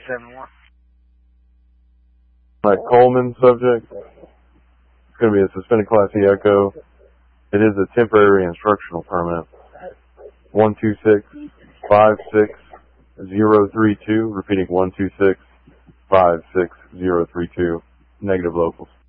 571. My Coleman subject. It's going to be a suspended Class E Echo. It is a temporary instructional permit. 126-56032. Repeating 126-56032. Negative locals.